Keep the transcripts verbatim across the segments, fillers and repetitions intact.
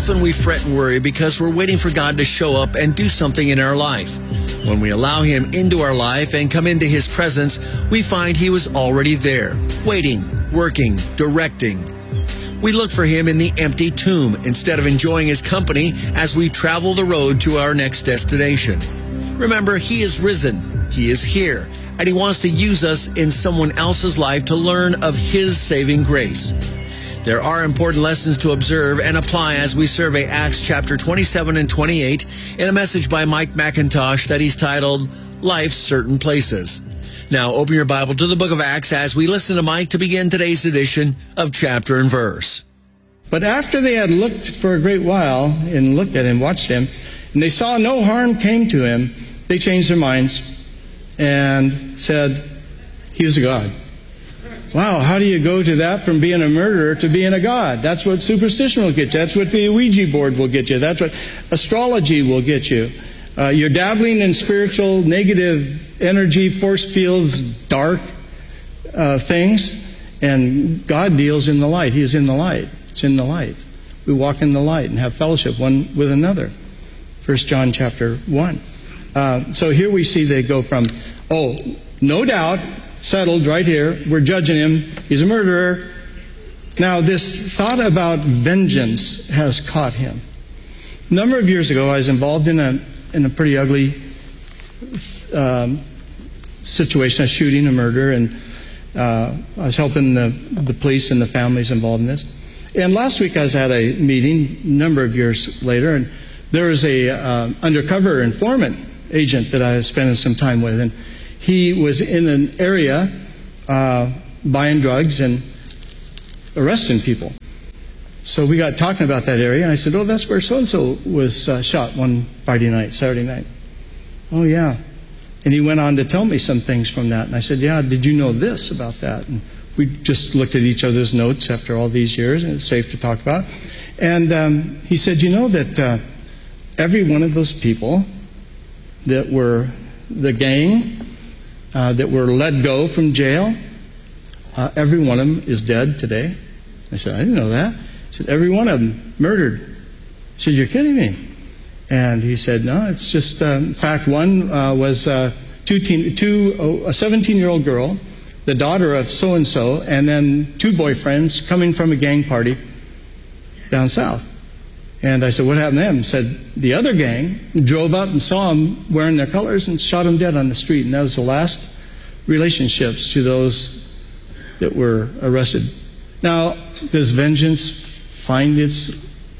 Often we fret and worry because we're waiting for God to show up and do something in our life. When we allow Him into our life and come into His presence, we find He was already there, waiting, working, directing. We look for Him in the empty tomb instead of enjoying His company as we travel the road to our next destination. Remember, He is risen, He is here, and He wants to use us in someone else's life to learn of His saving grace. There are important lessons to observe and apply as we survey Acts chapter twenty-seven and twenty-eight in a message by Mike McIntosh that he's titled, Life's Certain Places. Now open your Bible to the book of Acts as we listen to Mike to begin today's edition of Chapter and Verse. But after they had looked for a great while and looked at him, watched him, and they saw no harm came to him, they changed their minds and said, he was a god. Wow, how do you go to that from being a murderer to being a god? That's what superstition will get you. That's what the Ouija board will get you. That's what astrology will get you. Uh, you're dabbling in spiritual, negative energy, force fields, dark uh, things, and God deals in the light. He is in the light. It's in the light. We walk in the light and have fellowship one with another. First John chapter one. Uh, so here we see they go from, oh, no doubt, settled right here. We're judging him. He's a murderer. Now, this thought about vengeance has caught him. A number of years ago, I was involved in a in a pretty ugly um, situation, a shooting, a murder, and uh, I was helping the, the police and the families involved in this. And last week, I was at a meeting, a number of years later, and there was a uh, undercover informant agent that I was spending some time with, and he was in an area uh, buying drugs and arresting people. So we got talking about that area, and I said, oh, that's where so-and-so was uh, shot one Friday night, Saturday night. Oh, yeah. And he went on to tell me some things from that. And I said, yeah, did you know this about that? And we just looked at each other's notes after all these years, and it's safe to talk about. And um, he said, you know that uh, every one of those people that were the gang, Uh, that were let go from jail, uh, every one of them is dead today. I said, I didn't know that. He said, every one of them murdered. I said, you're kidding me. And he said, no, it's just, uh, in fact, one uh, was uh, two teen, two, oh, a seventeen-year-old girl, the daughter of so-and-so, and then two boyfriends coming from a gang party down south. And I said, what happened to them? He said, the other gang drove up and saw them wearing their colors and shot them dead on the street. And that was the last relationships to those that were arrested. Now, does vengeance find its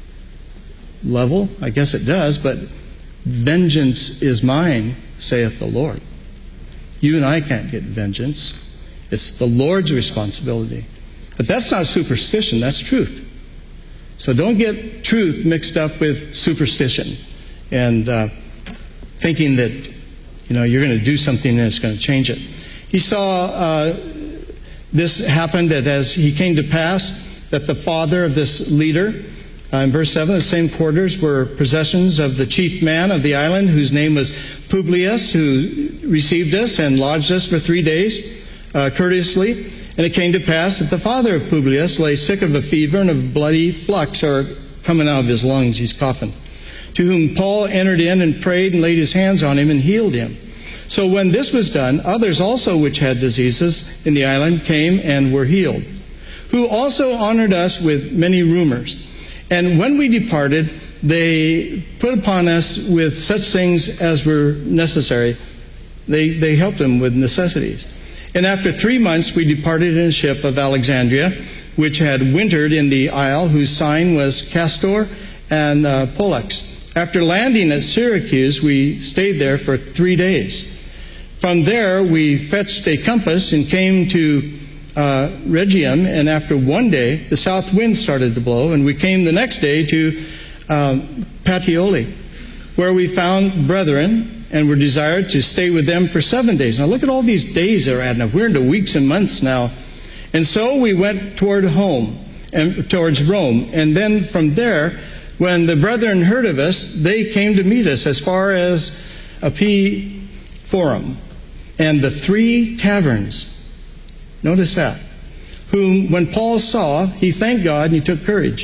level? I guess it does, but vengeance is mine, saith the Lord. You and I can't get vengeance. It's the Lord's responsibility. But that's not superstition, that's truth. So don't get truth mixed up with superstition and uh, thinking that, you know, you're going to do something and it's going to change it. He saw uh, this happen, that as he came to pass, that the father of this leader, uh, in verse seven, the same quarters were possessions of the chief man of the island, whose name was Publius, who received us and lodged us for three days uh, courteously. And it came to pass that the father of Publius lay sick of a fever and of bloody flux are coming out of his lungs. He's coughing. To whom Paul entered in and prayed and laid his hands on him and healed him. So when this was done, others also which had diseases in the island came and were healed, who also honored us with many rumors. And when we departed, they put upon us with such things as were necessary. They, they helped them with necessities. And after three months we departed in a ship of Alexandria, which had wintered in the isle, whose sign was Castor and uh, Pollux. After landing at Syracuse, we stayed there for three days. From there we fetched a compass and came to uh, Rhegium, and after one day the south wind started to blow, and we came the next day to um, Puteoli, where we found brethren, and were desired to stay with them for seven days. Now look at all these days they're adding up. We're into weeks and months now. And so we went toward home, and towards Rome. And then from there, when the brethren heard of us, they came to meet us as far as Appii Forum and the three taverns. Notice that. Whom, when Paul saw, he thanked God and he took courage.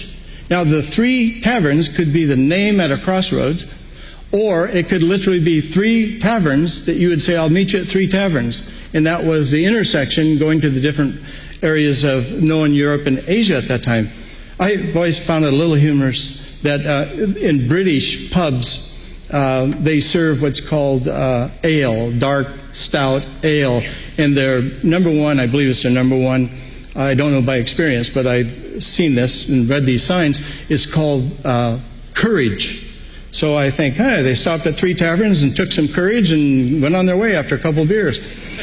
Now, the three taverns could be the name at a crossroads, or it could literally be three taverns that you would say, I'll meet you at three taverns. And that was the intersection going to the different areas of known Europe and Asia at that time. I've always found it a little humorous that uh, in British pubs, uh, they serve what's called uh, ale, dark, stout ale. And their number one, I believe it's their number one, I don't know by experience, but I've seen this and read these signs, it's called uh, Courage. So I think, hey, they stopped at three taverns and took some courage and went on their way after a couple of beers.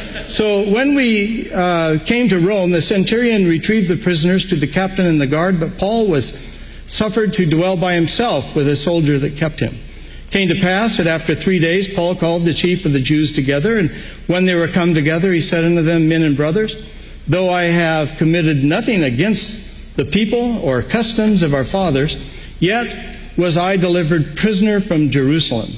So when we uh, came to Rome, the centurion retrieved the prisoners to the captain and the guard, but Paul was suffered to dwell by himself with a soldier that kept him. It came to pass that after three days Paul called the chief of the Jews together, and when they were come together, he said unto them, Men and brothers, though I have committed nothing against the people or customs of our fathers, yet was I delivered prisoner from Jerusalem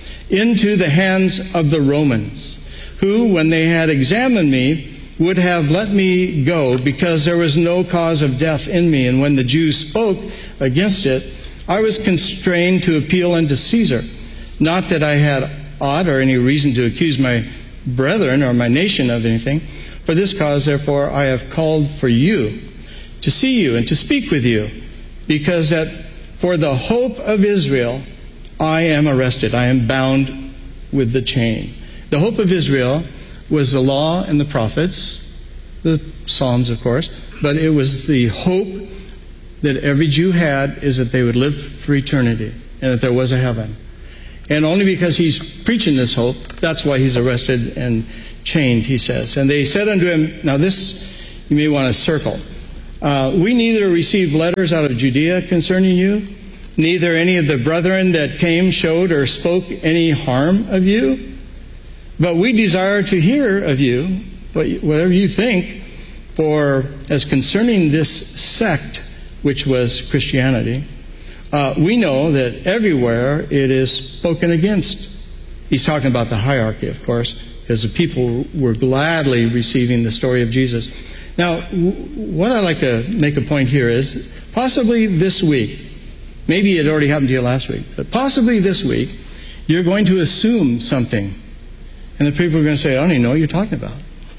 into the hands of the Romans, who, when they had examined me, would have let me go, because there was no cause of death in me. And when the Jews spoke against it, I was constrained to appeal unto Caesar. Not that I had aught or any reason to accuse my brethren or my nation of anything. For this cause, therefore, I have called for you, to see you and to speak with you, because that for the hope of Israel, I am arrested. I am bound with the chain. The hope of Israel was the law and the prophets, the Psalms, of course, but it was the hope that every Jew had, is that they would live for eternity and that there was a heaven. And only because he's preaching this hope, that's why he's arrested and chained, he says. And they said unto him, now this you may want to circle. Uh, we neither received letters out of Judea concerning you, neither any of the brethren that came showed or spoke any harm of you. But we desire to hear of you, whatever you think, for as concerning this sect, which was Christianity, uh, we know that everywhere it is spoken against. He's talking about the hierarchy, of course, because the people were gladly receiving the story of Jesus. Now, what I'd like to make a point here is, possibly this week, maybe it already happened to you last week, but possibly this week, you're going to assume something. And the people are going to say, I don't even know what you're talking about.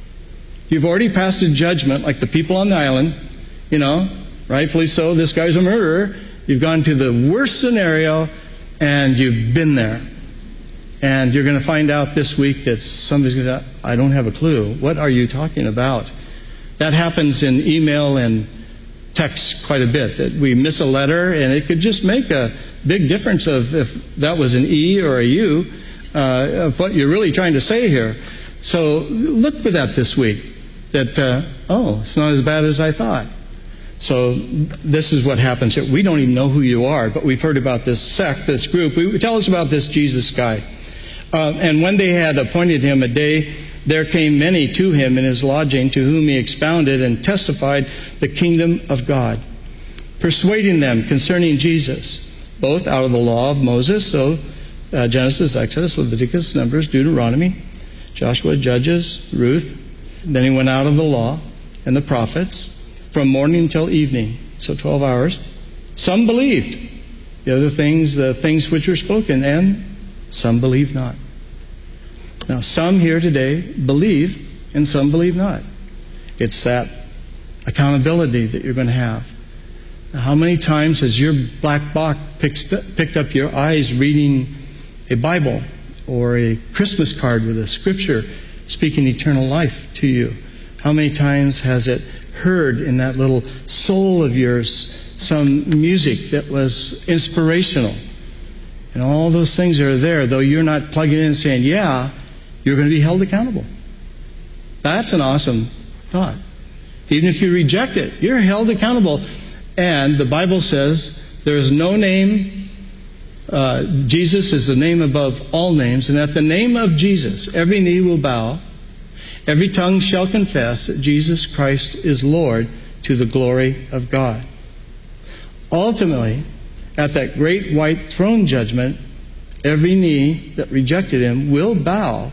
You've already passed a judgment, like the people on the island, you know, rightfully so, this guy's a murderer. You've gone to the worst scenario, and you've been there. And you're going to find out this week that somebody's going to, I don't have a clue. What are you talking about? That happens in email and text quite a bit, that we miss a letter, and it could just make a big difference of if that was an E or a U, uh, of what you're really trying to say here. So look for that this week, that, uh, oh, it's not as bad as I thought. So this is what happens here. We don't even know who you are, but we've heard about this sect, this group. We, tell us about this Jesus guy. Uh, and when they had appointed him a day, there came many to him in his lodging, to whom he expounded and testified the kingdom of God, persuading them concerning Jesus, both out of the law of Moses, so uh, Genesis, Exodus, Leviticus, Numbers, Deuteronomy, Joshua, Judges, Ruth. Then he went out of the law and the prophets from morning till evening, so twelve hours. Some believed the other things, the things which were spoken, and some believed not. Now, some here today believe, and some believe not. It's that accountability that you're going to have. Now, how many times has your black box picked, picked up your eyes reading a Bible or a Christmas card with a scripture speaking eternal life to you? How many times has it heard in that little soul of yours some music that was inspirational? And all those things are there, though you're not plugging in and saying, yeah, you're going to be held accountable. That's an awesome thought. Even if you reject it, you're held accountable. And the Bible says there is no name, uh, Jesus is the name above all names, and at the name of Jesus, every knee will bow, every tongue shall confess that Jesus Christ is Lord, to the glory of God. Ultimately, at that great white throne judgment, every knee that rejected him will bow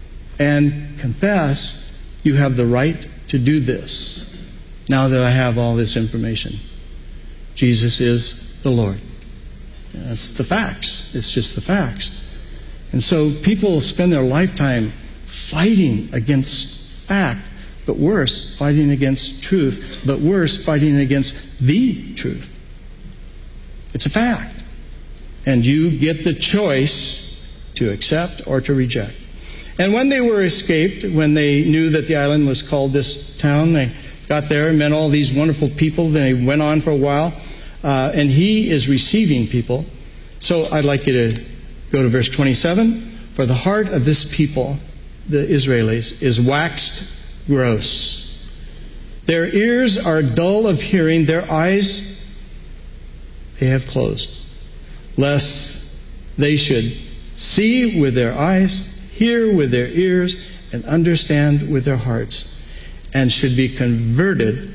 and confess, you have the right to do this, now that I have all this information. Jesus is the Lord. That's the facts. It's just the facts. And so people spend their lifetime fighting against fact, but worse, fighting against truth, but worse, fighting against the truth. It's a fact. And you get the choice to accept or to reject. And when they were escaped, when they knew that the island was called this town, they got there and met all these wonderful people. Then they went on for a while. Uh, and he is receiving people. So I'd like you to go to verse twenty-seven. For the heart of this people, the Israelis, is waxed gross. Their ears are dull of hearing. Their eyes they have closed. Lest they should see with their eyes, hear with their ears, and understand with their hearts, and should be converted,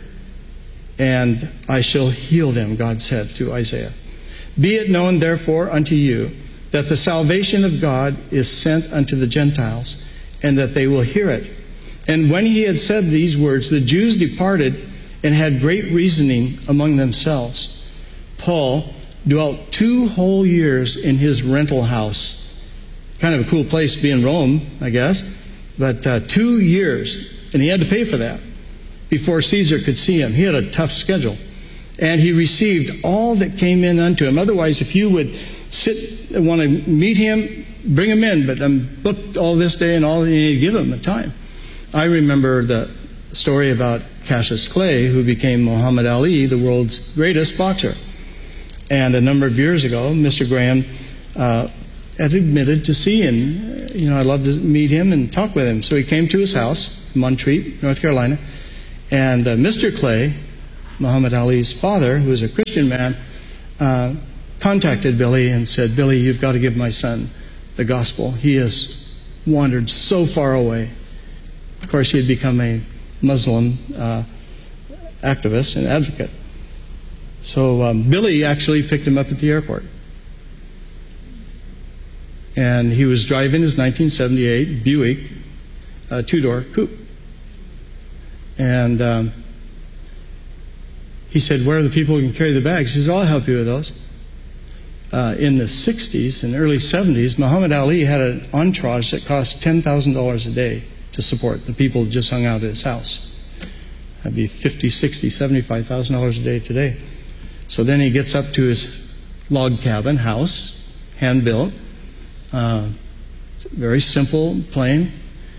and I shall heal them, God said through Isaiah. Be it known, therefore, unto you, that the salvation of God is sent unto the Gentiles, and that they will hear it. And when he had said these words, the Jews departed and had great reasoning among themselves. Paul dwelt two whole years in his rental house. Kind of a cool place to be in Rome, I guess. But uh, two years, and he had to pay for that before Caesar could see him. He had a tough schedule. And he received all that came in unto him. Otherwise, if you would sit and want to meet him, bring him in. But I'm booked all this day and all, you need to give him the time. I remember the story about Cassius Clay, who became Muhammad Ali, the world's greatest boxer. And a number of years ago, Mister Graham uh, had admitted to see him. You know, I'd love to meet him and talk with him. So he came to his house, Montreat, North Carolina. And uh, Mister Clay, Muhammad Ali's father, who was a Christian man, uh, contacted Billy and said, Billy, you've got to give my son the gospel. He has wandered so far away. Of course, he had become a Muslim uh, activist and advocate. So um, Billy actually picked him up at the airport. And he was driving his nineteen seventy-eight Buick uh, two-door coupe. And um, he said, where are the people who can carry the bags? He said, I'll help you with those. Uh, in the sixties and early seventies, Muhammad Ali had an entourage that cost ten thousand dollars a day to support the people who just hung out at his house. That'd be fifty, sixty, seventy-five thousand dollars a day today. So then he gets up to his log cabin house, hand-built, uh, very simple, plain,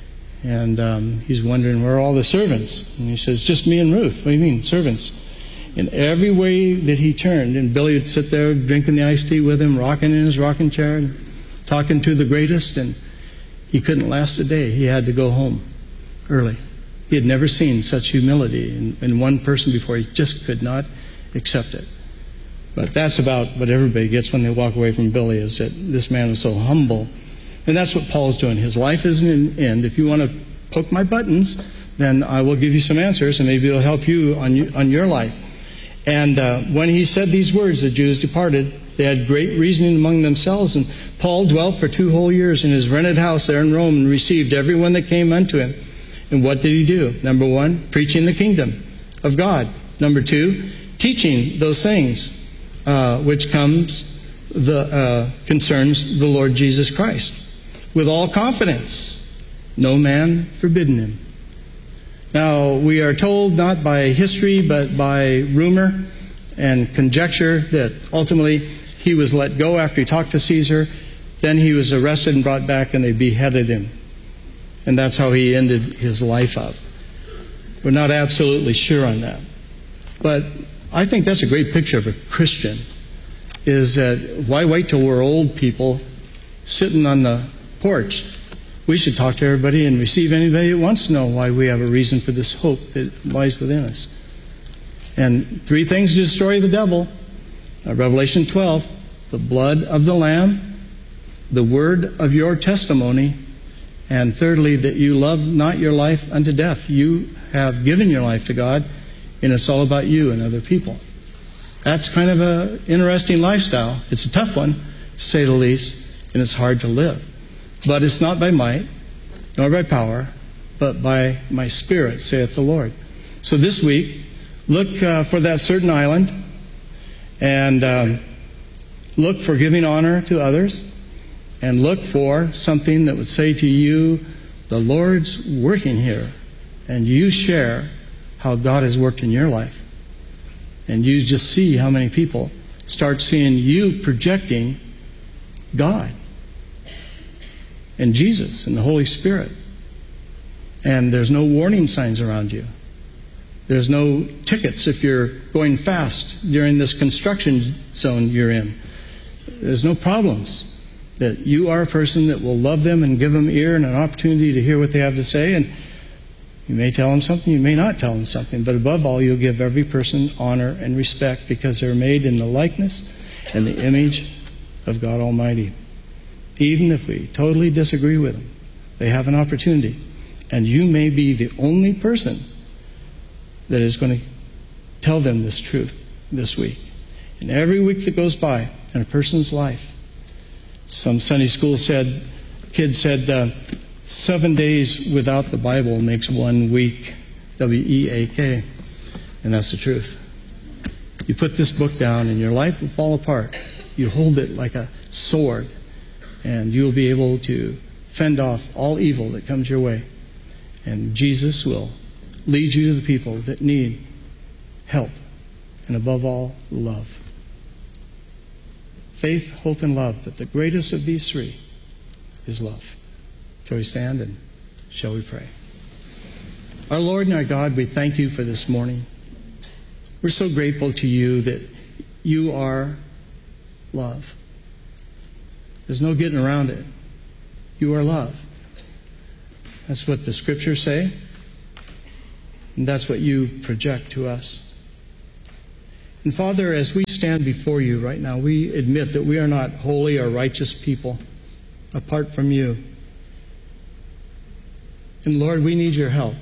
and um, he's wondering, where are all the servants? And he says, just me and Ruth. What do you mean, servants? In every way that he turned, and Billy would sit there drinking the iced tea with him, rocking in his rocking chair, and talking to the greatest, and he couldn't last a day. He had to go home early. He had never seen such humility in, in one person before. He just could not accept it. But that's about what everybody gets when they walk away from Billy, is that this man was so humble. And that's what Paul's doing. His life isn't an end. If you want to poke my buttons, then I will give you some answers, and maybe it'll help you on, you, on your life. And uh, when he said these words, the Jews departed. They had great reasoning among themselves. And Paul dwelt for two whole years in his rented house there in Rome and received everyone that came unto him. And what did he do? Number one, preaching the kingdom of God. Number two, teaching those things uh, which comes the uh, concerns the Lord Jesus Christ with all confidence, no man forbidden him. Now, we are told not by history but by rumor and conjecture that ultimately he was let go after he talked to Caesar. Then he was arrested and brought back, and they beheaded him. And that's how he ended his life up. We're not absolutely sure on that. But I think that's a great picture of a Christian, is that why wait till we're old people sitting on the porch? We should talk to everybody and receive anybody that wants to know why we have a reason for this hope that lies within us. And three things to destroy the devil. Uh, Revelation twelve, the blood of the Lamb, the word of your testimony, and thirdly, that you love not your life unto death. You have given your life to God, and it's all about you and other people. That's kind of an interesting lifestyle. It's a tough one, to say the least, and it's hard to live. But it's not by might, nor by power, but by my Spirit, saith the Lord. So this week, look uh, for that certain island, And um, look for giving honor to others, and look for something that would say to you, the Lord's working here, and you share how God has worked in your life. And you just see how many people start seeing you projecting God and Jesus and the Holy Spirit. And there's no warning signs around you. There's no tickets if you're going fast during this construction zone you're in. There's no problems. That you are a person that will love them and give them ear and an opportunity to hear what they have to say. And you may tell them something, you may not tell them something. But above all, you'll give every person honor and respect because they're made in the likeness and the image of God Almighty. Even if we totally disagree with them, they have an opportunity. And you may be the only person that is going to tell them this truth this week. And every week that goes by in a person's life, some Sunday school said, kid said, uh, seven days without the Bible makes one week, W E A K. And that's the truth. You put this book down and your life will fall apart. You hold it like a sword, and you'll be able to fend off all evil that comes your way. And Jesus will lead you to the people that need help, and above all, love. Faith, hope, and love, but the greatest of these three is love. Shall we stand and shall we pray? Our Lord and our God, we thank you for this morning. We're so grateful to you that you are love. There's no getting around it. You are love. That's what the Scriptures say, and that's what you project to us. And Father, as we stand before you right now, we admit that we are not holy or righteous people apart from you. And Lord, we need your help.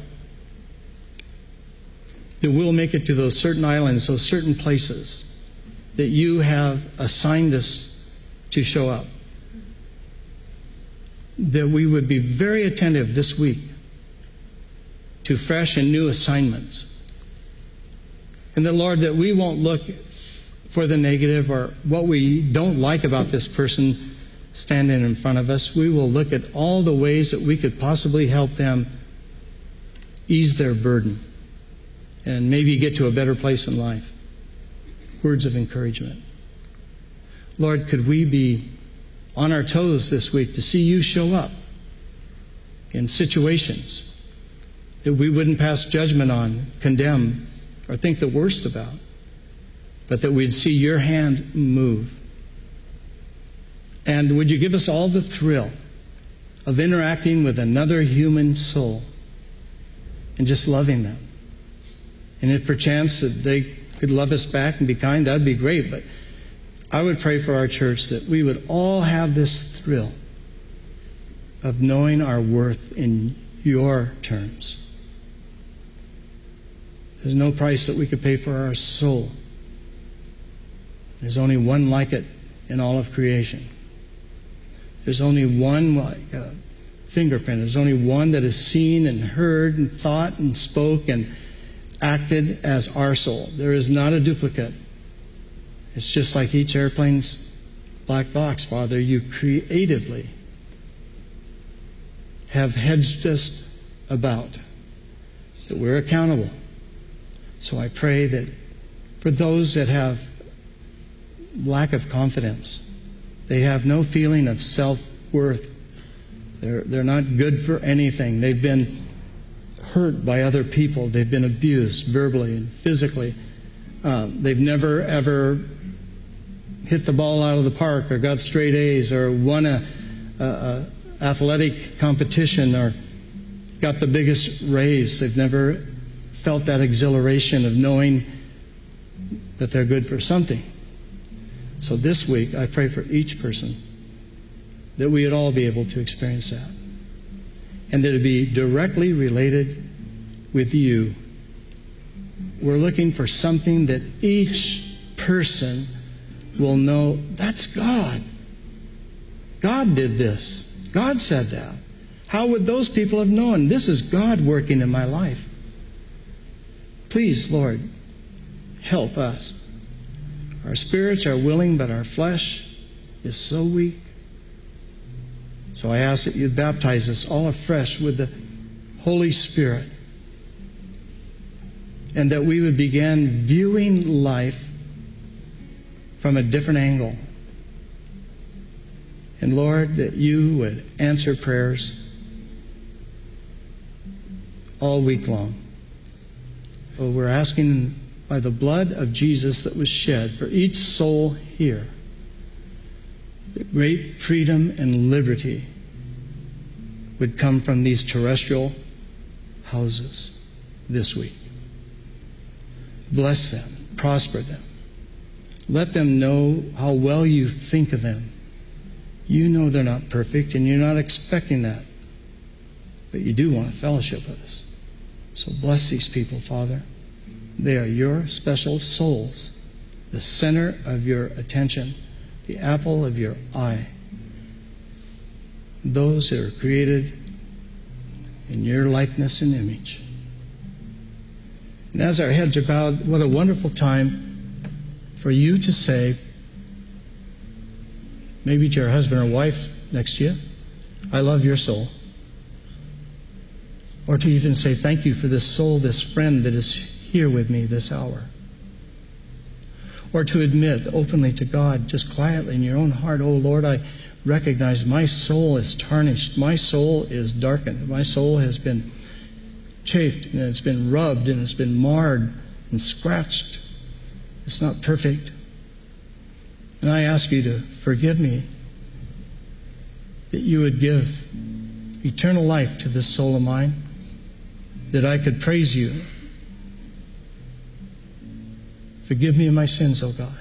That we'll make it to those certain islands, those certain places that you have assigned us to show up. That we would be very attentive this week to fresh and new assignments. And that, Lord, that we won't look for the negative or what we don't like about this person standing in front of us. We will look at all the ways that we could possibly help them ease their burden and maybe get to a better place in life. Words of encouragement. Lord, could we be on our toes this week to see you show up in situations that we wouldn't pass judgment on, condemn, or think the worst about, but that we'd see your hand move. And would you give us all the thrill of interacting with another human soul and just loving them? And if perchance that they could love us back and be kind, that'd be great. But I would pray for our church that we would all have this thrill of knowing our worth in your terms. There's no price that we could pay for our soul. There's only one like it in all of creation. There's only one like a fingerprint. There's only one that is seen and heard and thought and spoke and acted as our soul. There is not a duplicate. It's just like each airplane's black box, Father. You creatively have hedged us about, that we're accountable. So I pray that for those that have lack of confidence, they have no feeling of self-worth. They're, they're not good for anything. They've been hurt by other people. They've been abused verbally and physically. Uh, they've never, ever hit the ball out of the park or got straight A's or won a, a, a athletic competition or got the biggest raise. They've never felt that exhilaration of knowing that they're good for something. So this week, I pray for each person that we would all be able to experience that. And that it be directly related with you. We're looking for something that each person will know, that's God. God did this. God said that. How would those people have known? This is God working in my life. Please, Lord, help us. Our spirits are willing, but our flesh is so weak. So I ask that you baptize us all afresh with the Holy Spirit, and that we would begin viewing life from a different angle. And Lord, that you would answer prayers all week long. So we're asking by the blood of Jesus that was shed for each soul here, that great freedom and liberty would come from these terrestrial houses this week. Bless them, prosper them. Let them know how well you think of them. You know they're not perfect, and you're not expecting that. But you do want to fellowship with us. So bless these people, Father. They are your special souls, the center of your attention, the apple of your eye. Those that are created in your likeness and image. And as our heads are bowed, what a wonderful time for you to say, maybe to your husband or wife next to you, I love your soul. Or to even say, thank you for this soul, this friend that is here with me this hour. Or to admit openly to God, just quietly in your own heart, oh Lord, I recognize my soul is tarnished. My soul is darkened. My soul has been chafed, and it's been rubbed, and it's been marred and scratched. It's not perfect. And I ask you to forgive me, that you would give eternal life to this soul of mine, that I could praise you. Forgive me of my sins, O God.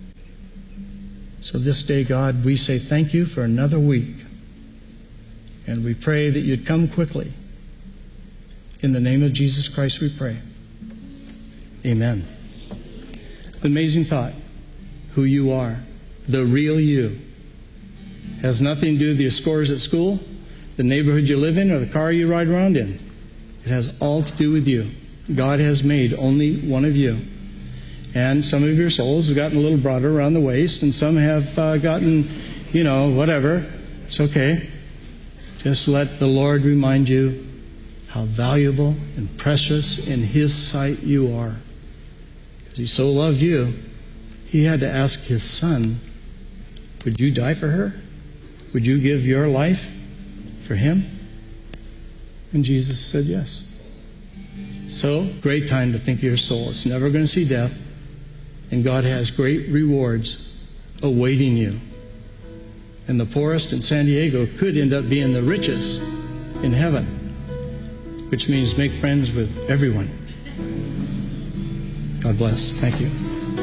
So this day, God, we say thank you for another week. And we pray that you'd come quickly. In the name of Jesus Christ we pray. Amen. Amazing thought. Who you are. The real you. Has nothing to do with your scores at school, the neighborhood you live in, or the car you ride around in. It has all to do with you. God has made only one of you. And some of your souls have gotten a little broader around the waist, and some have uh, gotten, you know, whatever. It's okay. Just let the Lord remind you how valuable and precious in His sight you are. Because He so loved you, He had to ask His Son, would you die for her? Would you give your life for Him? And Jesus said yes. So, great time to think of your soul. It's never going to see death. And God has great rewards awaiting you. And the poorest in San Diego could end up being the richest in heaven, which means make friends with everyone. God bless. Thank you.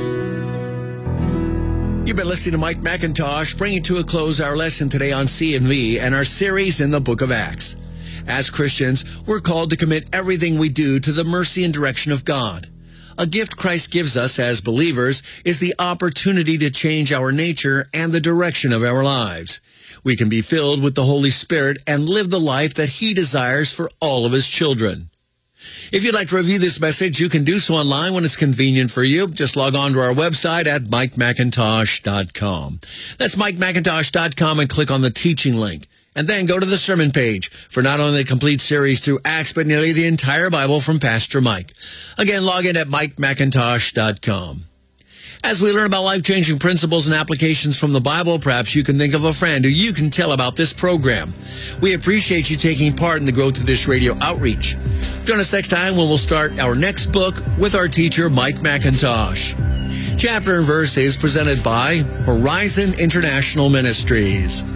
You've been listening to Mike McIntosh, bringing to a close our lesson today on C and V and our series in the book of Acts. As Christians, we're called to commit everything we do to the mercy and direction of God. A gift Christ gives us as believers is the opportunity to change our nature and the direction of our lives. We can be filled with the Holy Spirit and live the life that He desires for all of His children. If you'd like to review this message, you can do so online when it's convenient for you. Just log on to our website at mike macintosh dot com. That's mike macintosh dot com and click on the teaching link. And then go to the sermon page for not only the complete series through Acts, but nearly the entire Bible from Pastor Mike. Again, log in at mike macintosh dot com. As we learn about life-changing principles and applications from the Bible, perhaps you can think of a friend who you can tell about this program. We appreciate you taking part in the growth of this radio outreach. Join us next time when we'll start our next book with our teacher, Mike McIntosh. Chapter and verse is presented by Horizon International Ministries.